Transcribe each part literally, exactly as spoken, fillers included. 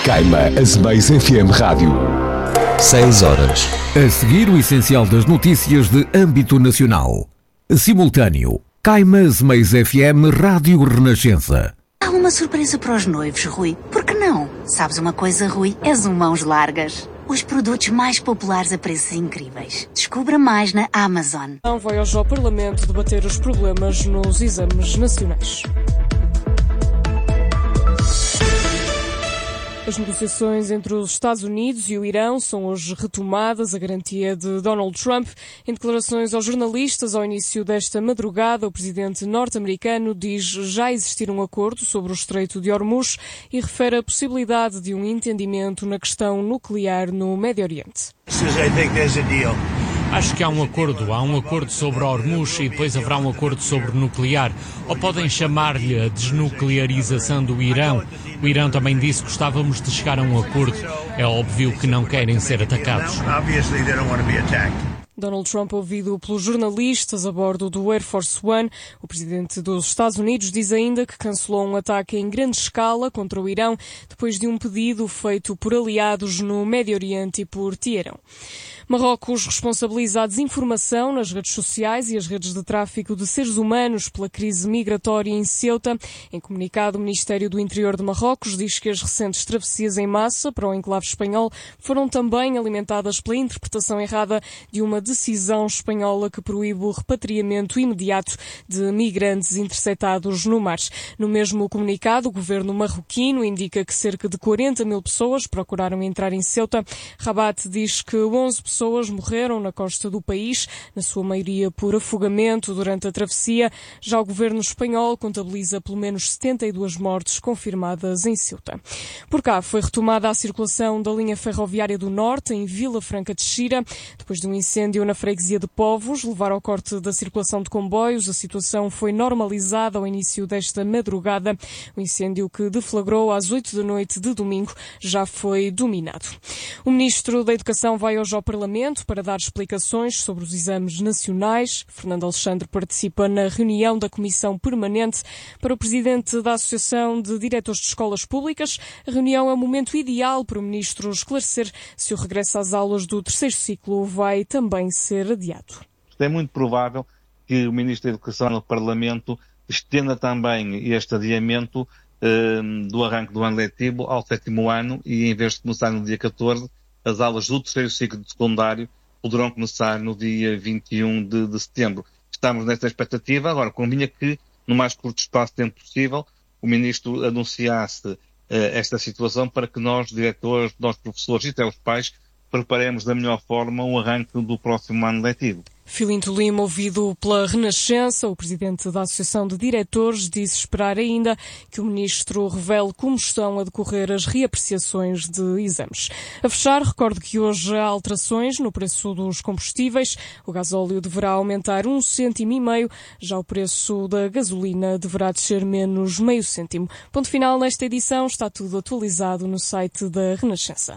Caima Azemais F M Rádio. seis horas. A seguir, o essencial das notícias de âmbito nacional. Simultâneo. Caima Azemais F M Rádio Renascença. Há uma surpresa para os noivos, Rui. Por que não? Sabes uma coisa, Rui? És um mãos largas. Os produtos mais populares a preços incríveis. Descubra mais na Amazon. Não vai hoje ao Parlamento debater os problemas nos exames nacionais. As negociações entre os Estados Unidos e o Irão são hoje retomadas. A garantia de Donald Trump. Em declarações aos jornalistas ao início desta madrugada, o presidente norte-americano diz já existir um acordo sobre o Estreito de Hormuz e refere a possibilidade de um entendimento na questão nuclear no Médio Oriente. Acho que há um acordo. Há um acordo sobre Hormuz e depois haverá um acordo sobre nuclear. Ou podem chamar-lhe a desnuclearização do Irão. O Irão também disse que gostávamos de chegar a um acordo. É óbvio que não querem ser atacados. Donald Trump, ouvido pelos jornalistas a bordo do Air Force One. O presidente dos Estados Unidos diz ainda que cancelou um ataque em grande escala contra o Irão depois de um pedido feito por aliados no Médio Oriente e por Teherão. Marrocos responsabiliza a desinformação nas redes sociais e as redes de tráfico de seres humanos pela crise migratória em Ceuta. Em comunicado, o Ministério do Interior de Marrocos diz que as recentes travessias em massa para o enclave espanhol foram também alimentadas pela interpretação errada de uma decisão espanhola que proíbe o repatriamento imediato de migrantes interceptados no mar. No mesmo comunicado, o governo marroquino indica que cerca de quarenta mil pessoas procuraram entrar em Ceuta. Rabat diz que onze pessoas morreram na costa do país, na sua maioria por afogamento durante a travessia. Já o governo espanhol contabiliza pelo menos setenta e duas mortes confirmadas em Ceuta. Por cá foi retomada a circulação da linha ferroviária do Norte em Vila Franca de Xira, depois de um incêndio na freguesia de Povos levar ao corte da circulação de comboios. A situação foi normalizada ao início desta madrugada. O incêndio que deflagrou às oito da noite de domingo já foi dominado. O ministro da Educação vai hoje ao Parlamento para dar explicações sobre os exames nacionais. Fernando Alexandre participa na reunião da Comissão Permanente. Para o presidente da Associação de Diretores de Escolas Públicas, a reunião é o momento ideal para o ministro esclarecer se o regresso às aulas do terceiro ciclo vai também ser adiado. É muito provável que o ministro da Educação no Parlamento estenda também este adiamento eh, do arranque do ano letivo ao sétimo ano e, em vez de começar no dia catorze, as aulas do terceiro ciclo de secundário poderão começar no dia vinte e um de, de setembro. Estamos nesta expectativa. Agora, convinha que, no mais curto espaço de tempo possível, o ministro anunciasse uh, esta situação para que nós, diretores, nós professores e até os pais, preparemos da melhor forma o arranque do próximo ano letivo. Filinto Lima, ouvido pela Renascença, o presidente da Associação de Diretores, disse esperar ainda que o ministro revele como estão a decorrer as reapreciações de exames. A fechar, recordo que hoje há alterações no preço dos combustíveis. O gasóleo deverá aumentar um cêntimo e meio, já o preço da gasolina deverá descer menos meio cêntimo. Ponto final nesta edição, está tudo atualizado no site da Renascença.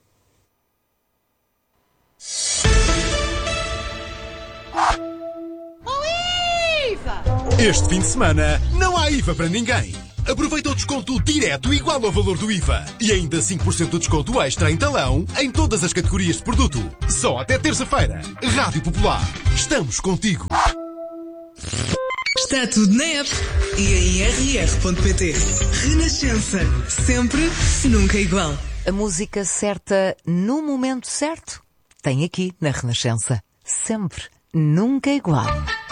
Este fim de semana não há I V A para ninguém. Aproveita o desconto direto igual ao valor do I V A. E ainda cinco por cento de desconto extra em talão em todas as categorias de produto. Só até terça-feira. Rádio Popular. Estamos contigo. Está tudo na app e em r r ponto p t. Renascença. Sempre, nunca igual. A música certa no momento certo tem aqui na Renascença. Sempre, nunca igual.